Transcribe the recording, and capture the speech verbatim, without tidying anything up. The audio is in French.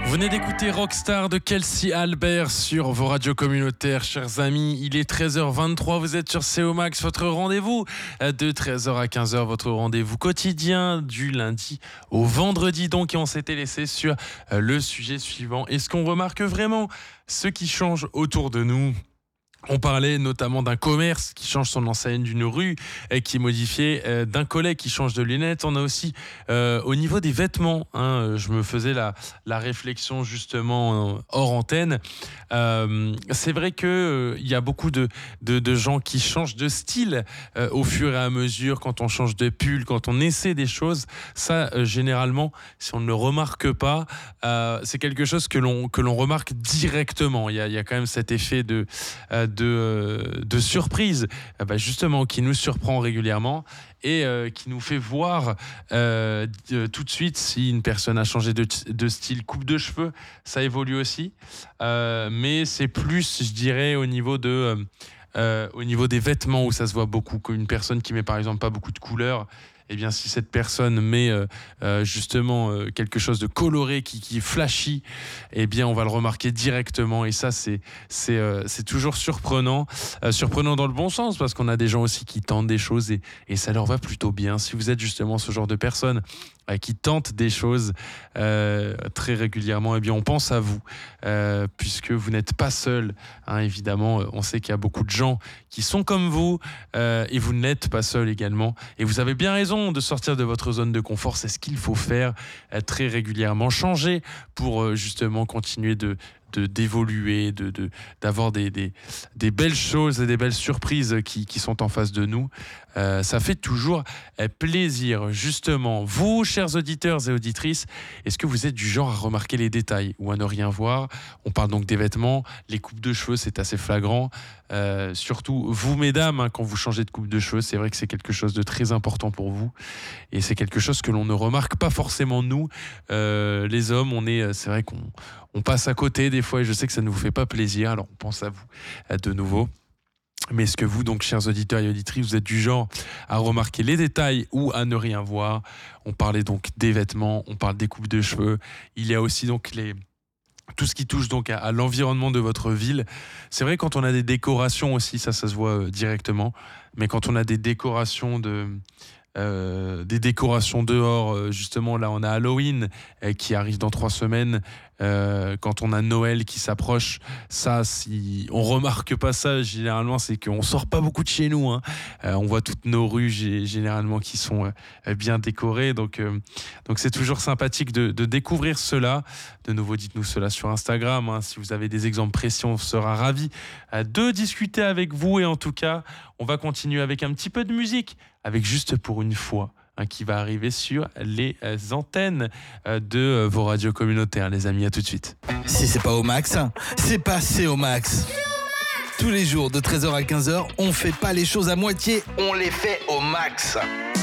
Vous venez d'écouter Rockstar de Kelsey Albert sur vos radios communautaires, chers amis. Il est treize heures vingt-trois, vous êtes sur C O Max, votre rendez-vous de treize heures à quinze heures, votre rendez-vous quotidien du lundi au vendredi. Donc, et on s'était laissé sur le sujet suivant. Est-ce qu'on remarque vraiment ce qui change autour de nous ? On parlait notamment d'un commerce qui change son enseigne, d'une rue qui est modifiée, euh, d'un collègue qui change de lunettes. On a aussi euh, au niveau des vêtements, hein, je me faisais la, la réflexion justement hors antenne. Euh, c'est vrai qu'il euh, y a beaucoup de, de, de gens qui changent de style euh, au fur et à mesure, quand on change de pull, quand on essaie des choses. Ça, euh, généralement, si on ne le remarque pas, euh, c'est quelque chose que l'on, que l'on remarque directement. Il y a, il y a quand même cet effet de... Euh, De, de surprise, euh, bah justement, qui nous surprend régulièrement et euh, qui nous fait voir euh, de, tout de suite si une personne a changé de, de style. Coupe de cheveux, ça évolue aussi, euh, mais c'est plus, je dirais, au niveau de euh, euh, au niveau des vêtements où ça se voit beaucoup. Qu'une personne qui met par exemple pas beaucoup de couleurs, eh bien, si cette personne met euh, euh, justement euh, quelque chose de coloré, qui, qui est flashy, eh bien, on va le remarquer directement. Et ça, c'est, c'est, euh, c'est toujours surprenant. Euh, surprenant dans le bon sens, parce qu'on a des gens aussi qui tentent des choses et, et ça leur va plutôt bien. Si vous êtes justement ce genre de personne euh, qui tente des choses euh, très régulièrement, eh bien, on pense à vous, euh, puisque vous n'êtes pas seul. Hein, évidemment, on sait qu'il y a beaucoup de gens qui sont comme vous euh, et vous n'êtes pas seul également. Et vous avez bien raison de sortir de votre zone de confort, c'est ce qu'il faut faire euh, très régulièrement, changer pour euh, justement continuer de, de d'évoluer, de, de d'avoir des, des des belles choses et des belles surprises qui qui sont en face de nous. Euh, ça fait toujours euh, plaisir. Justement, vous, chers auditeurs et auditrices, est-ce que vous êtes du genre à remarquer les détails ou à ne rien voir ? On parle donc des vêtements, les coupes de cheveux, c'est assez flagrant. Euh, surtout vous, mesdames, hein, quand vous changez de coupe de cheveux, c'est vrai que c'est quelque chose de très important pour vous et c'est quelque chose que l'on ne remarque pas forcément nous, euh, les hommes. On est, c'est vrai qu'on on passe à côté des fois et je sais que ça ne vous fait pas plaisir. Alors on pense à vous euh, de nouveau. Mais est-ce que vous, donc, chers auditeurs et auditrices, vous êtes du genre à remarquer les détails ou à ne rien voir ? On parlait donc des vêtements, on parle des coupes de cheveux. Il y a aussi donc les... tout ce qui touche donc à, à l'environnement de votre ville. C'est vrai, quand on a des décorations aussi, ça, ça se voit euh, directement. Mais quand on a des décorations de... Euh, des décorations dehors, euh, justement là on a Halloween euh, qui arrive dans trois semaines, euh, quand on a Noël qui s'approche, ça, si on remarque pas ça, généralement c'est qu'on sort pas beaucoup de chez nous, hein. Euh, on voit toutes nos rues g- généralement qui sont euh, bien décorées, donc euh, donc c'est toujours sympathique de, de découvrir cela. De nouveau, dites-nous cela sur Instagram, hein. Si vous avez des exemples précis, on sera ravis euh, de discuter avec vous. Et en tout cas, on va continuer avec un petit peu de musique, avec Juste pour une fois, hein, qui va arriver sur les euh, antennes euh, de euh, vos radios communautaires, les amis. À tout de suite. Si c'est pas au max, c'est pas C O Max. Tous les jours de treize heures à quinze heures, on fait pas les choses à moitié, on les fait au max.